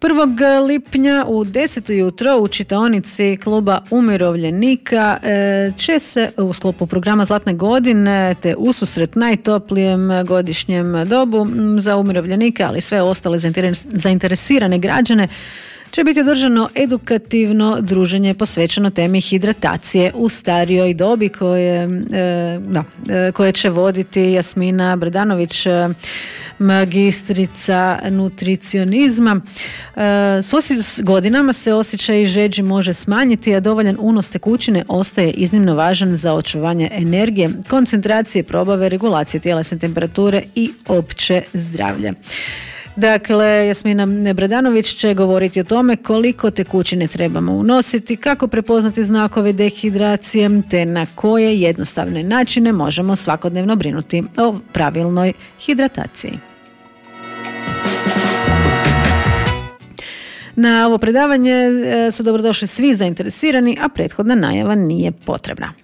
1. lipnja u 10 jutro u čitaonici Kluba umirovljenika će se u sklopu programa Zlatne godine te ususret najtoplijem godišnjem dobu za umirovljenike, ali i sve ostale zainteresirane građane, će biti održano edukativno druženje posvećeno temi hidratacije u starijoj dobi koje će voditi Jasmina Brdanović, magistrica nutricionizma. S godinama se osjećaj žeđi može smanjiti, a dovoljan unos tekućine ostaje iznimno važan za očuvanje energije, koncentracije, probave, regulacije tjelesne temperature i opće zdravlje. Dakle, Jasmina Bradanović će govoriti o tome koliko tekućine trebamo unositi, kako prepoznati znakove dehidracije, te na koje jednostavne načine možemo svakodnevno brinuti o pravilnoj hidrataciji. Na ovo predavanje su dobrodošli svi zainteresirani, a prethodna najava nije potrebna.